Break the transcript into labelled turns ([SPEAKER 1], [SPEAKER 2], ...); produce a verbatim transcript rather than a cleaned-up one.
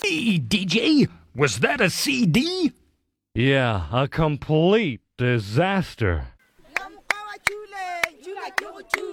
[SPEAKER 1] me, D J. Was that a C D?
[SPEAKER 2] Yeah, a complete disaster.
[SPEAKER 3] Lambawa Chule, Chule, Chule,